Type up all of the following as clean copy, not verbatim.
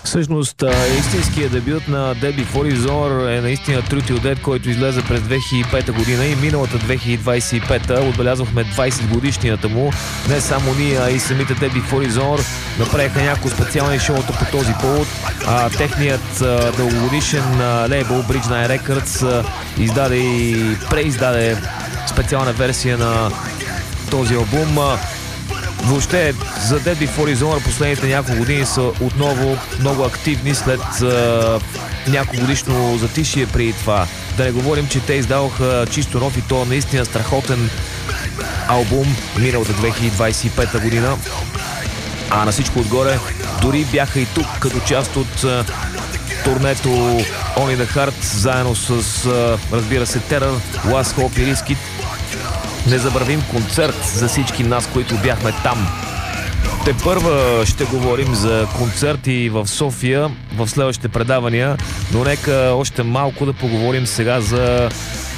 Всъщност, истинският дебют на Dead Before His Hour е наистина Truth Till Dead, който излезе през 2005 година и миналата 2025 отбелязвахме 20 годишнината му. Не само ние, а и самите Dead Before His Hour направиха няколко специални шоута по този повод. Техният дългогодишен лейбъл Bridge 9 Records издаде и преиздаде специална версия на този албум. Въобще за Dead Before His Hour последните няколко години са отново много активни след няколко годишно затишие преди това. Да не говорим, че те издаваха чисто нов и то наистина страхотен албум миналата 2025 година. А на всичко отгоре дори бяха и тук като част от турнето On in the Heart, заедно с разбира се Terror, Last Hope и Riskit. Незабравим концерт за всички нас, които бяхме там. Тепърва ще говорим за концерти в София в следващите предавания, но нека още малко да поговорим сега за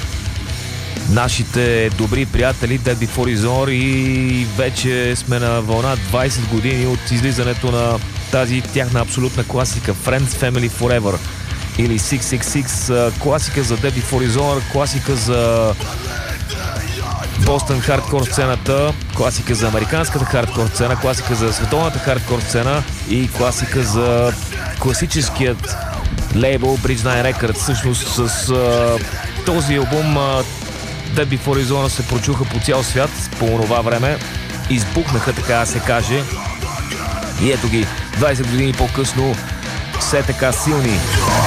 нашите добри приятели Dead Before His Hour и вече сме на вълна 20 години от излизането на тази тяхна абсолютна класика Friends Family Forever или 666, класика за Dead Before His Hour, класика за Бостън хардкор сцената, класика за американската хардкор сцена, класика за световната хардкор сцена и класика за класическият лейбъл Bridge 9 Records. Всъщност с този албум Dead Before His Hour се прочуха по цял свят по това време. Избухнаха, така да се каже. И ето ги, 20 години по-късно, все така силни.